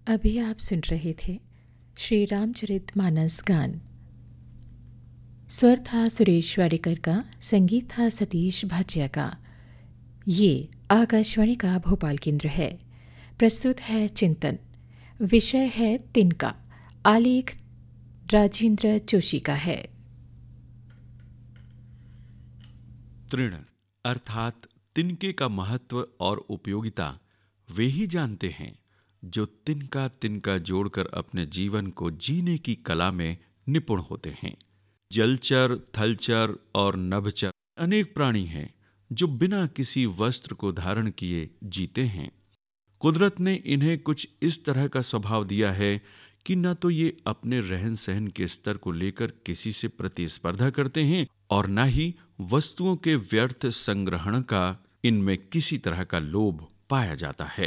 अभी आप सुन रहे थे श्री रामचरितमानस गान। स्वर था सुरेश वाडेकर का, संगीत था सतीश भाटिया का। ये आकाशवाणी का भोपाल केंद्र है। प्रस्तुत है चिंतन। विषय है तिनका। आलेख राजेंद्र जोशी का है। तृण अर्थात तिनके का महत्व और उपयोगिता वे ही जानते हैं जो तिनका तिनका जोड़कर अपने जीवन को जीने की कला में निपुण होते हैं। जलचर, थलचर और नभचर अनेक प्राणी हैं जो बिना किसी वस्त्र को धारण किए जीते हैं। कुदरत ने इन्हें कुछ इस तरह का स्वभाव दिया है कि न तो ये अपने रहन सहन के स्तर को लेकर किसी से प्रतिस्पर्धा करते हैं और न ही वस्तुओं के व्यर्थ संग्रहण का इनमें किसी तरह का लोभ पाया जाता है।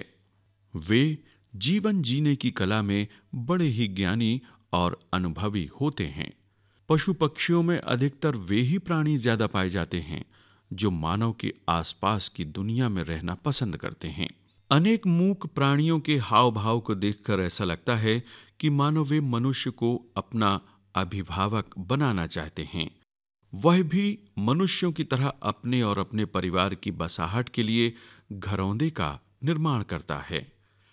वे जीवन जीने की कला में बड़े ही ज्ञानी और अनुभवी होते हैं। पशु पक्षियों में अधिकतर वे ही प्राणी ज्यादा पाए जाते हैं जो मानव के आसपास की दुनिया में रहना पसंद करते हैं। अनेक मूक प्राणियों के हाव भाव को देखकर ऐसा लगता है कि मानो वे मनुष्य को अपना अभिभावक बनाना चाहते हैं। वह भी मनुष्यों की तरह अपने और अपने परिवार की बसाहट के लिए घरौंदे का निर्माण करता है।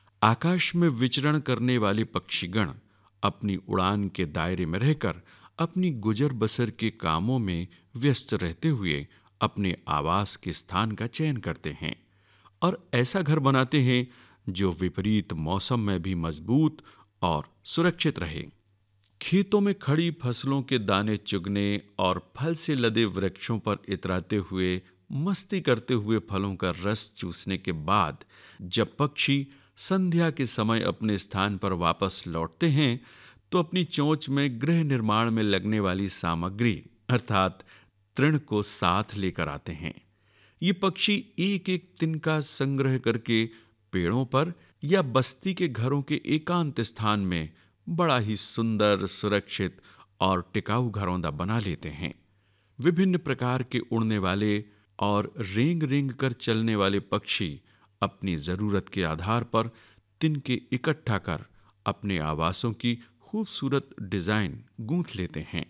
आकाश में विचरण करने वाले पक्षीगण अपनी उड़ान के दायरे में रहकर अपनी गुजर बसर के कामों में व्यस्त रहते हुए अपने आवास के स्थान का चयन करते हैं और ऐसा घर बनाते हैं जो विपरीत मौसम में भी मजबूत और सुरक्षित रहे। खेतों में खड़ी फसलों के दाने चुगने और फल से लदे वृक्षों पर इतराते हुए मस्ती करते हुए फलों का रस चूसने के बाद जब पक्षी संध्या के समय अपने स्थान पर वापस लौटते हैं तो अपनी चोंच में गृह निर्माण में लगने वाली सामग्री अर्थात तृण को साथ लेकर आते हैं। ये पक्षी एक एक तिनका संग्रह करके पेड़ों पर या बस्ती के घरों के एकांत स्थान में बड़ा ही सुंदर, सुरक्षित और टिकाऊ घरौंदा बना लेते हैं। विभिन्न प्रकार के उड़ने वाले और रेंग रेंग कर चलने वाले पक्षी अपनी जरूरत के आधार पर तिनके इकट्ठा कर अपने आवासों की खूबसूरत डिजाइन गूंथ लेते हैं।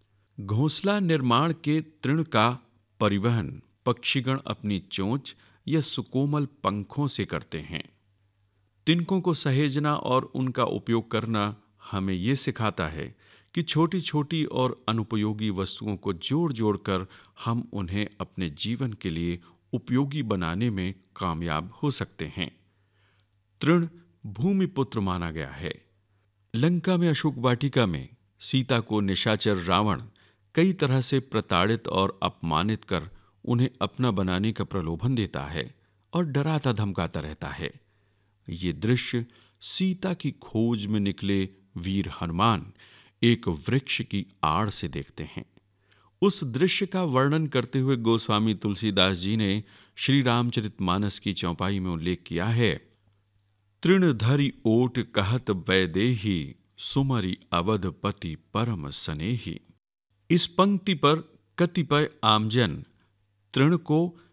घोंसला निर्माण के तृण का परिवहन पक्षीगण अपनी चोंच या सुकोमल पंखों से करते हैं। तिनकों को सहेजना और उनका उपयोग करना हमें यह सिखाता है कि छोटी छोटी और अनुपयोगी वस्तुओं को जोड़ जोड़कर हम उन्हें अपने जीवन के लिए उपयोगी बनाने में कामयाब हो सकते हैं। तृण भूमिपुत्र माना गया है। लंका में अशोक वाटिका में सीता को निशाचर रावण कई तरह से प्रताड़ित और अपमानित कर उन्हें अपना बनाने का प्रलोभन देता है और डराता धमकाता रहता है। ये दृश्य सीता की खोज में निकले वीर हनुमान एक वृक्ष की आड़ से देखते हैं। उस दृश्य का वर्णन करते हुए गोस्वामी तुलसीदास जी ने श्री रामचरितमानस की चौपाई में उल्लेख किया है। तृण धरि ओट कहत वैदेही, सुमरि अवधपति परम सनेही। इस पंक्ति पर कतिपय आमजन तृण को